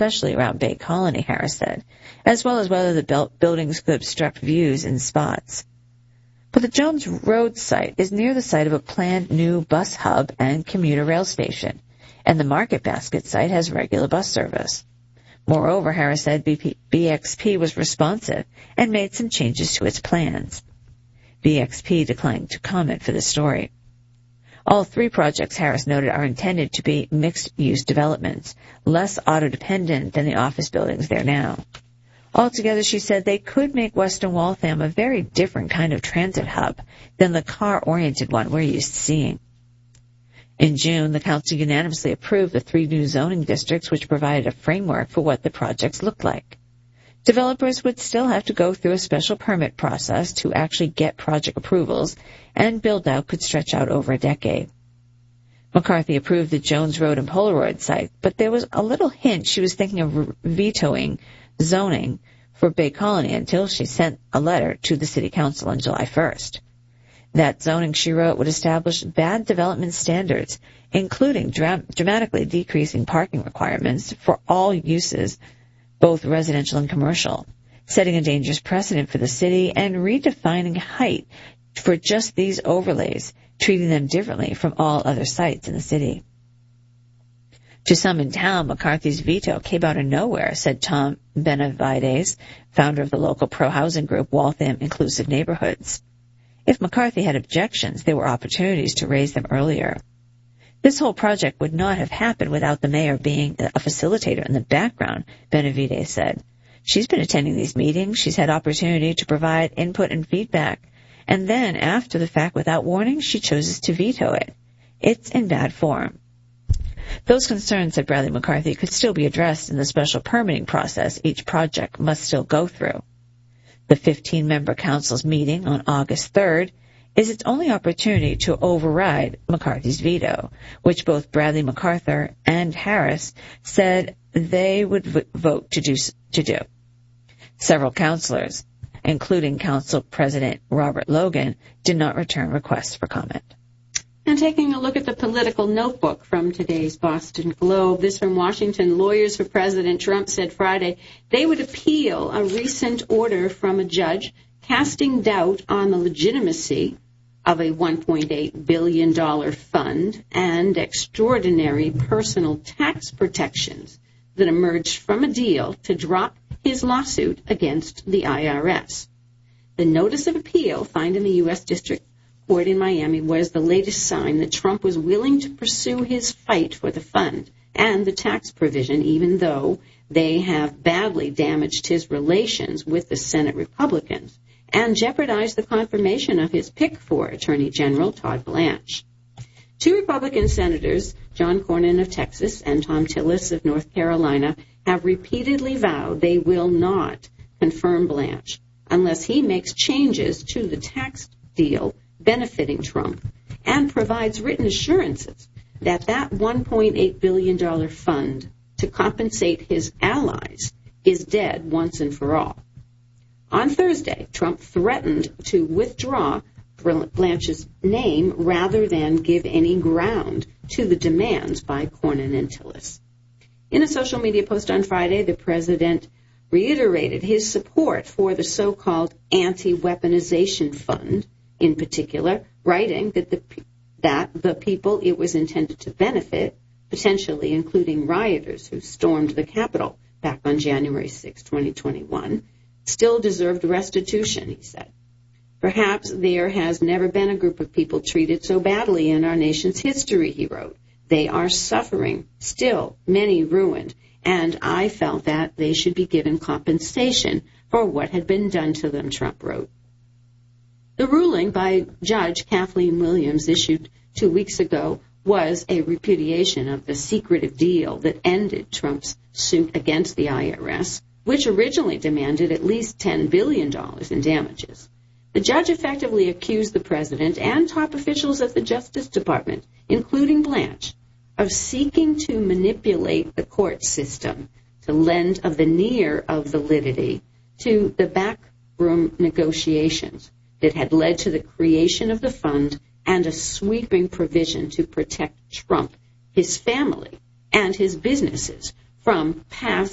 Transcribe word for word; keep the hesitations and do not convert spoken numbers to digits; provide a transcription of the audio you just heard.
especially around Bay Colony, Harris said, as well as whether the buildings could obstruct views in spots. But the Jones Road site is near the site of a planned new bus hub and commuter rail station, and the Market Basket site has regular bus service. Moreover, Harris said B X P was responsive and made some changes to its plans. B X P declined to comment for the story. All three projects, Harris noted, are intended to be mixed-use developments, less auto-dependent than the office buildings there now. Altogether, she said, they could make Western Waltham a very different kind of transit hub than the car-oriented one we're used to seeing. In June, the council unanimously approved the three new zoning districts, which provided a framework for what the projects looked like. Developers would still have to go through a special permit process to actually get project approvals, and build-out could stretch out over a decade. McCarthy approved the Jones Road and Polaroid site, but there was a little hint she was thinking of vetoing zoning for Bay Colony until she sent a letter to the City Council on July first. That zoning, she wrote, would establish bad development standards, including dram- dramatically decreasing parking requirements for all uses, both residential and commercial, setting a dangerous precedent for the city and redefining height for just these overlays, treating them differently from all other sites in the city. To some in town, McCarthy's veto came out of nowhere, said Tom Benavides, founder of the local pro-housing group Waltham Inclusive Neighborhoods. If McCarthy had objections, there were opportunities to raise them earlier. This whole project would not have happened without the mayor being a facilitator in the background, Benavides said. She's been attending these meetings. She's had opportunity to provide input and feedback. And then, after the fact, without warning, she chooses to veto it. It's in bad form. Those concerns, said Bradley McCarthy, could still be addressed in the special permitting process each project must still go through. The fifteen-member council's meeting on August third is its only opportunity to override McCarthy's veto, which both Bradley MacArthur and Harris said they would v- vote to do, to do. Several councilors, including Council President Robert Logan, did not return requests for comment. And taking a look at the political notebook from today's Boston Globe, this from Washington, lawyers for President Trump said Friday they would appeal a recent order from a judge casting doubt on the legitimacy of a one point eight billion dollars fund and extraordinary personal tax protections that emerged from a deal to drop his lawsuit against the I R S. The notice of appeal filed in the U S District Court in Miami was the latest sign that Trump was willing to pursue his fight for the fund and the tax provision, even though they have badly damaged his relations with the Senate Republicans and jeopardized the confirmation of his pick for Attorney General Todd Blanche. Two Republican senators, John Cornyn of Texas and Thom Tillis of North Carolina, have repeatedly vowed they will not confirm Blanche unless he makes changes to the tax deal benefiting Trump and provides written assurances that that one point eight billion dollars fund to compensate his allies is dead once and for all. On Thursday, Trump threatened to withdraw Blanche's name rather than give any ground to the demands by Cornyn and Tillis. In a social media post on Friday, the president reiterated his support for the so-called anti-weaponization fund, in particular, writing that the, that the people it was intended to benefit, potentially including rioters who stormed the Capitol back on January sixth, twenty twenty-one, still deserved restitution, he said. Perhaps there has never been a group of people treated so badly in our nation's history, he wrote. They are suffering, still, many ruined, and I felt that they should be given compensation for what had been done to them, Trump wrote. The ruling by Judge Kathleen Williams issued two weeks ago was a repudiation of the secretive deal that ended Trump's suit against the I R S, which originally demanded at least ten billion dollars in damages. The judge effectively accused the president and top officials of the Justice Department, including Blanche, of seeking to manipulate the court system to lend a veneer of validity to the backroom negotiations that had led to the creation of the fund and a sweeping provision to protect Trump, his family, and his businesses from past